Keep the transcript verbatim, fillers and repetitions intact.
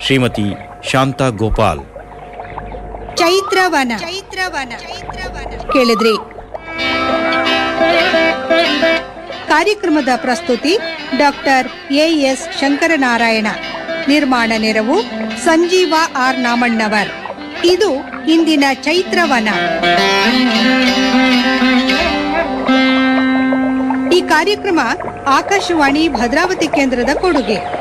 ಶ್ರೀಮತಿ ಶಾಂತಾ ಗೋಪಾಲ್. ಚೈತ್ರವನ ಚೈತ್ರವನ ಕೇಳಿದ್ರಿ. ಕಾರ್ಯಕ್ರಮದ ಪ್ರಸ್ತುತಿ ಡಾಕ್ಟರ್ ಎ ಎಸ್ ಶಂಕರನಾರಾಯಣ. ನಿರ್ಮಾಣ ನೆರವು ಸಂಜೀವ ಆರ್ ನಾಮಣ್ಣವರ್. ಇದು ಇಂದಿನ ಚೈತ್ರವನ. ಈ ಕಾರ್ಯಕ್ರಮ ಆಕಾಶವಾಣಿ ಭದ್ರಾವತಿ ಕೇಂದ್ರದ ಕೊಡುಗೆ.